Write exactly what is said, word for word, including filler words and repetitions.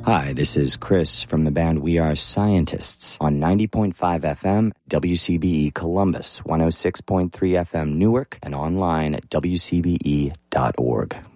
Hi, this is Chris from the band We Are Scientists on ninety point five F M, W C B E Columbus, one oh six point three F M Newark, and online at W C B E dot org.